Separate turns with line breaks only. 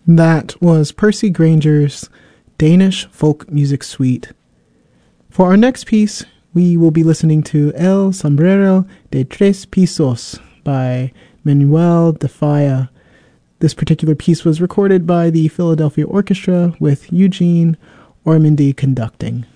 That was Percy Granger's Danish Folk Music Suite. For our next piece, we will be listening to El Sombrero de Tres Pisos by Manuel de Falla. This particular piece was recorded by the Philadelphia Orchestra with Eugene Ormandy conducting.